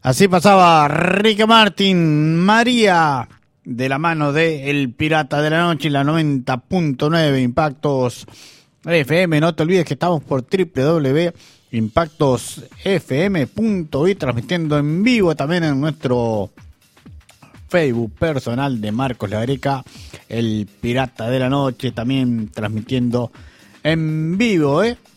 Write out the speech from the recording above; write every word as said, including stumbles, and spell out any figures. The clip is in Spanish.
Así pasaba Ricky Martin, María, de la mano de El Pirata de la Noche, la noventa punto nueve Impactos F M. No te olvides que estamos por doble u doble u doble u punto impactos f m punto i, transmitiendo en vivo también en nuestro Facebook personal de Marcos Lagreca, El Pirata de la Noche, también transmitiendo en vivo, ¿eh?